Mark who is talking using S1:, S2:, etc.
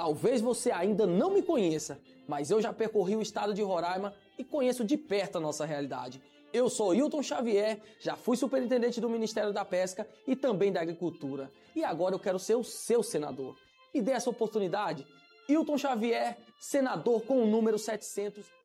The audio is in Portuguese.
S1: Talvez você ainda não me conheça, mas eu já percorri o estado de Roraima e conheço de perto a nossa realidade. Eu sou Hilton Xavier, já fui superintendente do Ministério da Pesca e também da Agricultura. E agora eu quero ser o seu senador. Me dê essa oportunidade. Hilton Xavier, senador com o número 700.